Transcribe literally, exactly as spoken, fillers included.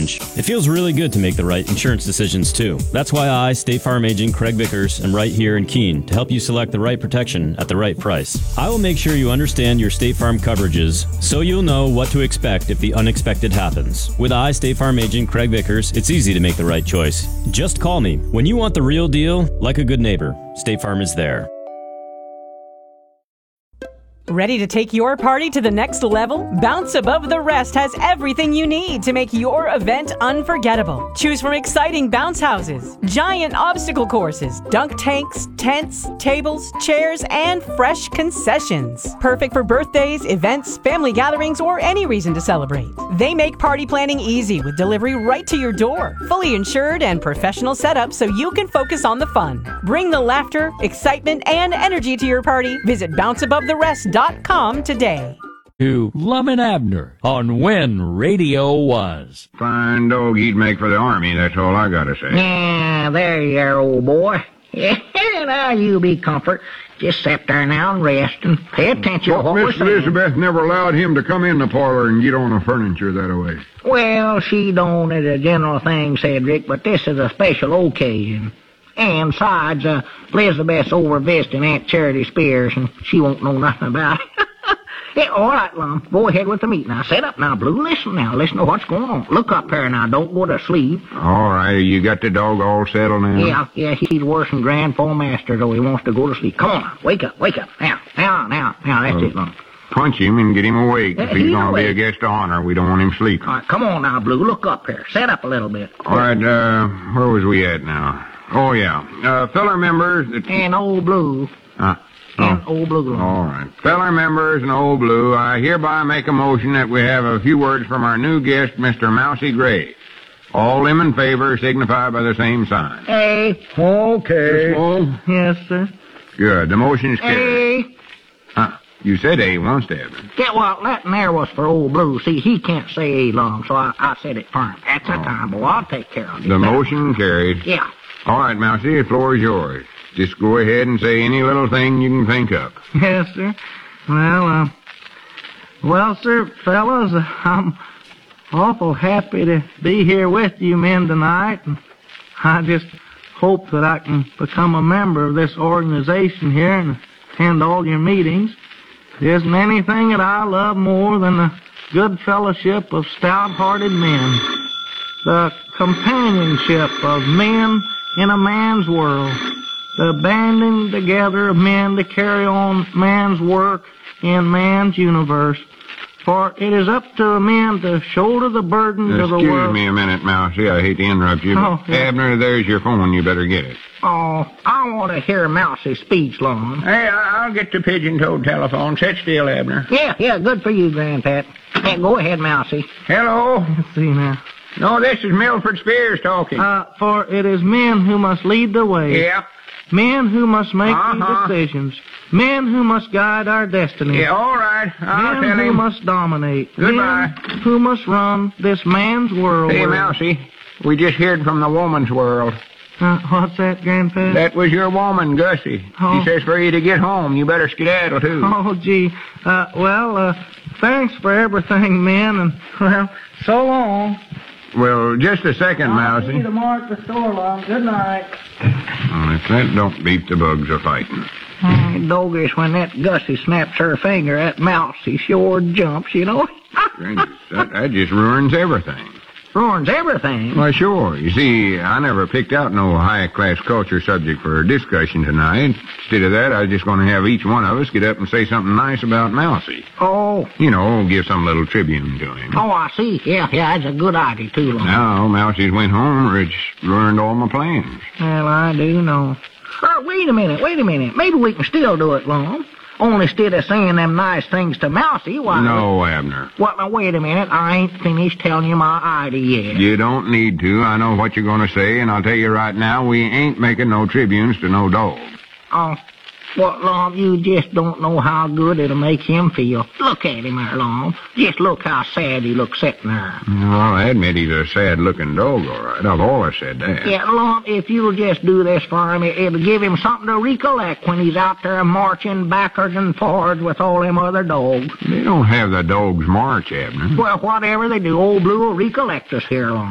orange. It feels really good to make the right insurance decisions, too. That's why I, State Farm agent Craig Vickers, am right here in Keene to help you select the right protection at the right price. I will make sure you understand your State Farm coverages so you'll know what to expect if the unexpected happens. With I, State Farm agent Craig Vickers, it's easy to make the right choice. Just call me. When you want the real deal, like a good neighbor, State Farm is there. Ready to take your party to the next level? Bounce Above the Rest has everything you need to make your event unforgettable. Choose from exciting bounce houses, giant obstacle courses, dunk tanks, tents, tables, chairs, and fresh concessions. Perfect for birthdays, events, family gatherings, or any reason to celebrate. They make party planning easy with delivery right to your door. Fully insured and professional setup so you can focus on the fun. Bring the laughter, excitement, and energy to your party. Visit bounce above the rest dot com today. To Lum and Abner on When Radio Was. Fine dog he'd make for the Army, that's all I gotta say. Yeah, there you are, old boy. Yeah, now you be comfort. Just sit there now and rest and pay attention Well, to what we're Miss saying. Elizabeth never allowed him to come in the parlor and get on the furniture that way. Well, she don't as a general thing, Cedric, but this is a special occasion. And besides, uh, Elizabeth's over visiting Aunt Charity Spears, and she won't know nothing about it. Yeah, all right, Lum. Go ahead with the meat now. Sit up now, Blue. Listen now. Listen to what's going on. Look up here now. Don't go to sleep. All right, you got the dog all settled now? Yeah, yeah, he's worse than Grandpa Master, though he wants to go to sleep. Come on now. Wake up, wake up. Now, now, now, now. That's Uh, it, Lum. Punch him and get him awake. Yeah, If he's he's going to be awake. a guest of honor, we don't want him sleeping. All right, come on now, Blue. Look up here. Sit up a little bit. All right, uh, where was we at now? Oh, yeah. Uh, feller members... That... And Old Blue. Uh, And oh. Old Blue. Lum. All right. Feller members and Old Blue, I hereby make a motion that we have a few words from our new guest, Mister Mousy Gray. All them in favor signify by the same sign. Hey. Okay. Yes, sir. Good. The motion is carried. Hey. Huh. You said A once, Abner. Yeah, well, that there was for Old Blue. See, he can't say A long, so I, I said it for him. That's the Oh. time, boy. I'll take care of it. The motion carries. Yeah. All right, Mousy, the floor is yours. Just go ahead and say any little thing you can think of. Yes, sir. Well, uh, well, sir, fellas, uh, I'm awful happy to be here with you men tonight. And I just hope that I can become a member of this organization here and attend all your meetings. There isn't anything that I love more than the good fellowship of stout-hearted men, the companionship of men in a man's world, the banding together of men to carry on man's work in man's universe. For it is up to men to shoulder the burdens of the Excuse world. me a minute, Mousy. I hate to interrupt you, but Oh, yeah. Abner, there's your phone. You better get it. Oh, I want to hear Mousy's speech, Lum. Hey, I'll get the pigeon-toed telephone. Sit still, Abner. Yeah, yeah, good for you, Grandpap. Yeah, go ahead, Mousy. Hello? Let's see now. No, this is Milford Spears talking. Uh, for it is men who must lead the way. yeah. Men who must make Uh-huh. the decisions. Men who must guide our destiny. Yeah, all right. I'll Men tell who him. must dominate. Goodbye. Men who must run this man's world. Hey, Mousy, we just heard from the woman's world. Uh, what's that, Grandpa? That was your woman, Gussie. Oh. She says for you to get home. You better skedaddle, too. Oh, gee. Uh, well, uh, thanks for everything, men, and, well, so long. Well, just a second, I'll see Mousy. you tomorrow at the store, Lum. Good night. Well, if that don't beat the bugs a fighting. Mm, Doggish, when that Gussie snaps her finger, that Mousy sure jumps, you know. that, that just ruins everything. Ruins everything. Why, sure. You see, I never picked out no high-class culture subject for discussion tonight. Instead of that, I was just going to have each one of us get up and say something nice about Mousy. Oh, You know, give some little tribute to him. oh, I see. Yeah, yeah, that's a good idea, too, Lum. Now, Mousy's went home, or it's ruined all my plans. Well, I do know. Uh, wait a minute, wait a minute. Maybe we can still do it, Lum. Only instead of saying them nice things to Mousy, why... No, Abner. Well, now, wait a minute. I ain't finished telling you my idea yet. You don't need to. I know what you're going to say, and I'll tell you right now, we ain't making no tribunes to no dog. Oh, well, Lum, you just don't know how good it'll make him feel. Look at him there, Lum. Just look how sad he looks sitting there. Well, I admit he's a sad-looking dog, all right. I've always said that. Yeah, Lum, if you'll just do this for him, it- it'll give him something to recollect when he's out there marching backwards and forwards with all them other dogs. They don't have the dogs march, Abner. Well, whatever they do, Old Blue will recollect us here, Lum.